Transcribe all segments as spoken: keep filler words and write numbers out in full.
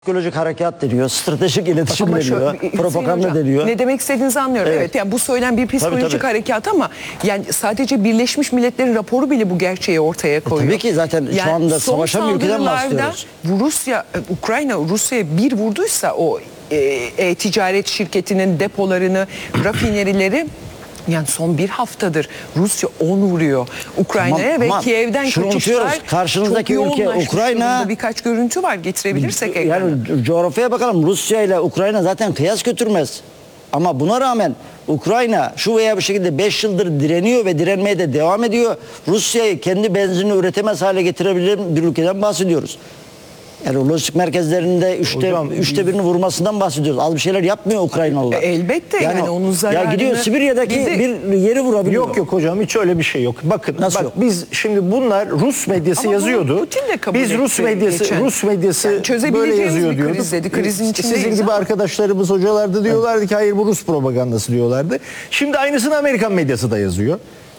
Psikolojik harekat deniyor, stratejik iletişim Ama deniyor, şu- propaganda Hocam, deniyor. Ne demek istediğinizi anlıyorum. Evet, Evet. yani bu söylenen bir psikolojik Tabii, tabii. harekat ama yani sadece Birleşmiş Milletler'in raporu bile bu gerçeği ortaya koyuyor. tabii ki zaten şu anda son savaşan bir ülkeden saldırılarda bahsediyoruz. Rusya, Ukrayna Rusya'ya bir vurduysa o e, e-ticaret şirketinin depolarını, rafinerileri, yani son bir haftadır Rusya on vuruyor Ukrayna'ya Tamam, ve ama Kiev'den şunu kaçışlar unutuyoruz, karşınızdaki çok ülke yoğunlaşmış Ukrayna. durumda. Birkaç görüntü var, getirebilirsek ekrana. Yani coğrafyaya bakalım, Rusya ile Ukrayna zaten kıyas götürmez. Ama buna rağmen Ukrayna şu veya bir şekilde beş yıldır direniyor ve direnmeye de devam ediyor. Rusya'yı kendi benzinini üretemez hale getirebilen bir ülkeden bahsediyoruz. Yani lojistik merkezlerinde üçte, Hocam, üçte birini vurmasından bahsediyoruz. Az bir şeyler yapmıyor Ukraynalılar. E, elbette yani onun zararını- Ya gidiyor Sibirya'daki Bir de- bir yeri vurabiliyor. Yok yok hocam, hiç öyle bir şey yok. Bakın Nasıl bak yok? biz şimdi bunlar Rus medyası Ama bunu yazıyordu. Putin de kabul Biz Rus etti medyası geçen. Rus medyası Yani böyle çözebileceğimiz yazıyor bir diyorduk. kriz dedi. Krizin Sizin içindeyiz gibi ama. arkadaşlarımız hocalar da diyorlardı ki hayır bu Rus propagandası diyorlardı. Şimdi aynısını Amerikan medyası da yazıyor.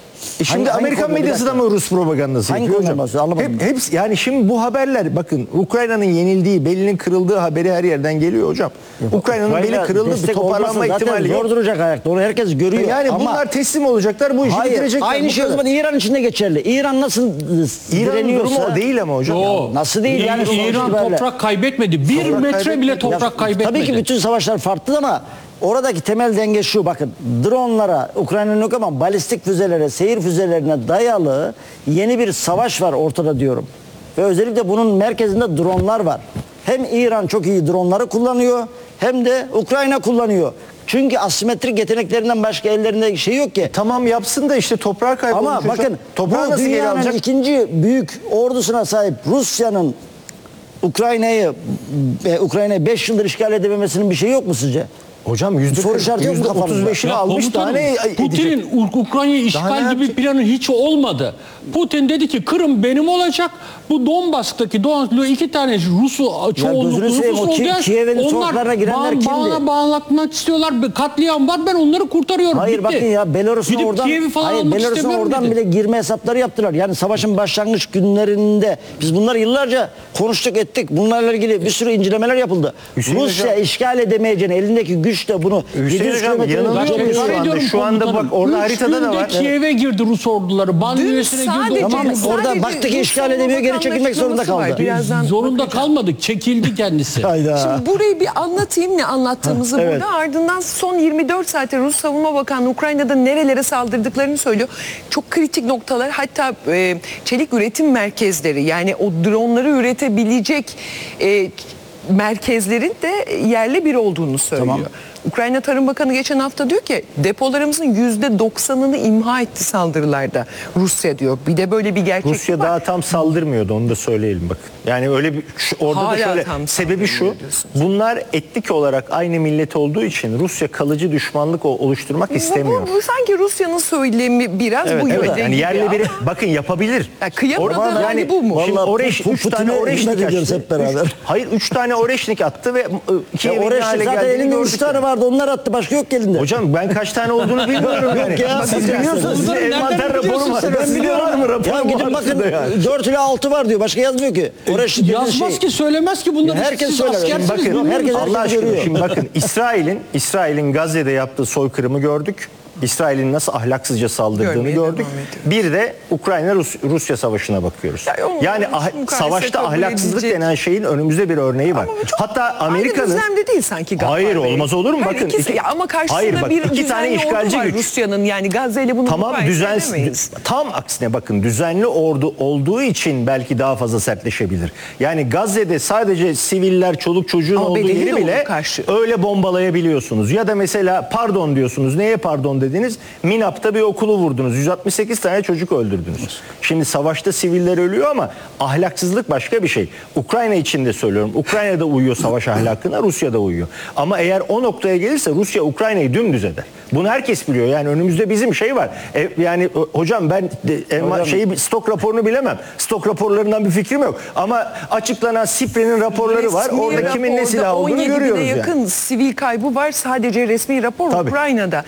E şimdi Hangi- hangi Amerikan konuda? Bir medyası da dakika. mı Rus propagandası Hangi yapıyor konuda hocam? bahsediyor? Anlamadım. Hep, hepsi, yani şimdi bu haberler bakın Ukrayna'nın yenildiği, belinin kırıldığı haberi her yerden geliyor hocam. Ukrayna'nın beli Ukrayna kırıldı, bir destek toparlanma olmasa zaten ihtimali zor yok. duracak ayakta. Onu herkes görüyor. Yani ama bunlar teslim olacaklar, bu işi hayır, bitirecekler. aynı Bu şey o kadar. zaman İran için de geçerli. İran nasıl İran'ın direniyorsa durumu o değil ama hocam. Yo, nasıl değil? Yani İran sonuçta böyle. toprak kaybetmedi. Bir Toprak metre kaybetmedi. bile Ya, toprak kaybetmedi. Tabii ki bütün savaşlar farklı ama oradaki temel denge şu, bakın dronlara, Ukrayna'nın yok ama balistik füzelere, seyir füzelerine dayalı yeni bir savaş var ortada diyorum. Ve özellikle bunun merkezinde dronlar var. Hem İran çok iyi dronları kullanıyor hem de Ukrayna kullanıyor. Çünkü asimetrik yeteneklerinden başka ellerinde şey yok ki. Tamam yapsın da işte toprağı kaybolmuş. Ama hocam. bakın toprağı bu nasıl geri dünyanın alacak? ikinci büyük ordusuna sahip Rusya'nın Ukrayna'yı e, Ukrayna'yı beş yıldır işgal edememesinin bir şey yok mu sizce? Hocam yüzde Soru işareti yok mu kafanızda? otuz beşini Ya almış, daha komutanım, ne edecek? Putin'in Uk- Ukrayna'yı Daha işgal ne gibi yapacak? planı hiç olmadı. Putin dedi ki Kırım benim olacak. Bu Donbas'taki Donbas'ta iki tane Rus'u çoğunluklu gözünü seveyim, Rus o Ki- olacak. Kiev'in sokaklarına girenler kimdi? Bana bağlatmak istiyorlar. Bir katliam var, ben onları kurtarıyorum. Hayır Bitti. bakın ya, Belarus'un Gidip oradan Kiev'i falan hayır, almak Belarus'un istemiyorum oradan dedi. bile girme hesapları yaptılar. Yani savaşın başlangıç günlerinde biz bunları yıllarca konuştuk ettik. Bunlarla ilgili bir sürü incelemeler yapıldı. Hüseyin Rusya Hocam- işgal edemeyeceğini, elindeki güçle bunu Hüseyin yedi yüz Hocam, kilometrenin yanılıyor üzerinde muyuz? şu Şu anda. anda- şu anda bak, orada Üç haritada da günde var. Kiev'e girdi Rus orduları. Bandiyesine girdi. sadece- Tamam, Sadece orada baktı ki Rus işgal Savunma edemiyor, geri Bakanlığı çekilmek zorunda açıklaması var. kaldı. Birazdan Zorunda bakacağım. kalmadık. Çekildi kendisi. Hayda. Şimdi burayı bir anlatayım, ne anlattığımızı Ha, evet. burada. Ardından son yirmi dört saatte Rus Savunma Bakanlığı Ukrayna'da nerelere saldırdıklarını söylüyor. Çok kritik noktalar, hatta e, çelik üretim merkezleri, yani o dronları üretebilecek e, merkezlerin de yerle bir olduğunu söylüyor. Tamam. Ukrayna Tarım Bakanı geçen hafta diyor ki depolarımızın yüzde doksanını imha etti saldırılarda Rusya diyor. Bir de böyle bir gerçek Rusya var. daha tam saldırmıyordu, onu da söyleyelim bakın. Yani öyle bir şu- orada Hala da şöyle tam sebebi şu. saldırmıyor diyorsunuz. Bunlar etnik olarak aynı millet olduğu için Rusya kalıcı düşmanlık o- oluşturmak istemiyor. Bu, bu sanki Rusya'nın söylemi biraz Evet, bu evet. yönde Yani gibi yerle ama- bir bakın yapabilir. Ya kıyamadığı Orada hali bu mu? Şimdi Vallahi Oreş, Pu- üç tane Putin'e Oreşnik hizmet ediyoruz açtı. hep beraber. Üç- hayır üç tane Oreşnik attı ve e, Ya Kiev'in ne Oreşnik hale zaten geldiğini elinde üç gördük. tane yani. vardı, onlar attı, başka yok elinde. Hocam ben kaç tane olduğunu bilmiyorum yani. Yok ya, Siz bakacağız. biliyorsunuz. Sizin Bunları envanter nereden raporu biliyorsun var. sen? Ben biliyorum mı raporu Ya gidin var bakın sizde yani. dört ile altı var diyor, başka yazmıyor ki. Oreşnik dediğin Yazmaz şey. ki, söylemez ki bunları. Herkes Siz söyler. askersiniz, Bakın bilmiyorsunuz. herkes- Allah herkes aşkına görüyor. şimdi bakın İsrail'in İsrail'in Gazze'de yaptığı soykırımı gördük. İsrail'in nasıl ahlaksızca saldırdığını Görmeye gördük. devam ediyoruz. Bir de Ukrayna Rus- Rusya savaşına bakıyoruz. Ya onun- yani onun ah- mukayese savaşta kabul ahlaksızlık edilecek. denen şeyin önümüzde bir örneği var. Ama bu çok Hatta aynı Amerika'nın düzlemde değil sanki Gaffar Hayır Bey. olmaz olur mu? Hayır, Bakın ikisi- iki- ya ama karşısında Hayır, bak, bir iki tane düzenli işgalci ordu var güç. Rusya'nın, yani Gazze ile bunu Tamam mukayese düzensiz. edemeyiz. Tam aksine bakın düzenli ordu olduğu için belki daha fazla sertleşebilir. Yani Gazze'de sadece siviller, çoluk çocuğun Ama olduğu bedeli yeri de bile onun karşı. öyle bombalayabiliyorsunuz. Ya da mesela pardon diyorsunuz. Neye pardon dediniz? Minap'ta bir okulu vurdunuz. yüz altmış sekiz tane çocuk öldürdünüz. Şimdi savaşta siviller ölüyor ama ahlaksızlık başka bir şey. Ukrayna için de söylüyorum. Ukrayna'da uyuyor savaş ahlakına, Rusya'da uyuyor. Ama eğer o noktaya gelirse Rusya Ukrayna'yı dümdüz eder. Bunu herkes biliyor. Yani önümüzde bizim şey var. E, yani o- hocam ben de, e, Hocam- şeyi stok raporunu bilemem. Stok raporlarından bir fikrim yok. Ama açıklanan SİPRİ'nin raporları var. Resmi Orada kimin ne raporda silah olduğunu on yedi bine görüyoruz yani. yakın sivil kaybı var sadece resmi rapor Tabii. Ukrayna'da.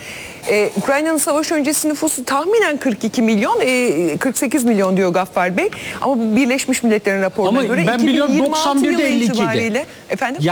Ee, Ukrayna'nın savaş öncesi nüfusu tahminen kırk iki milyon, e, kırk sekiz milyon diyor Gaffar Bey. Ama bu Birleşmiş Milletler'in raporuna Ama göre ben biliyorum iki bin yirmi altı doksan birde yılı elli ikiydi. itibariyle efendim